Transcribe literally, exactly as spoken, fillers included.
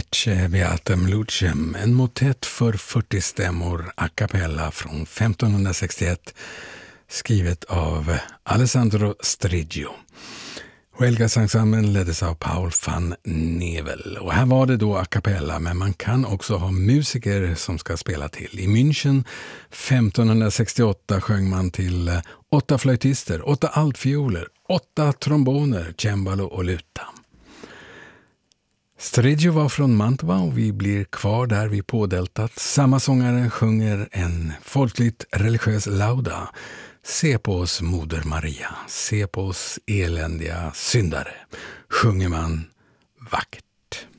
Ecce beatem lucem, en motett för fyrtio stämmor a cappella från femtonhundrasextioett, skrivet av Alessandro Striggio. Helgasensemblen leddes av Paul van Nevel. Och här var det då a cappella, men man kan också ha musiker som ska spela till. I München femtonhundrasextioåtta sjöng man till åtta flöjtister, åtta altfioler, åtta tromboner, cembalo och luta. Striggio var från Mantova och vi blir kvar där vid pådeltat. Samma sångare sjunger en folkligt religiös lauda. Se på oss, Moder Maria, se på oss eländiga syndare, sjunger man vackert.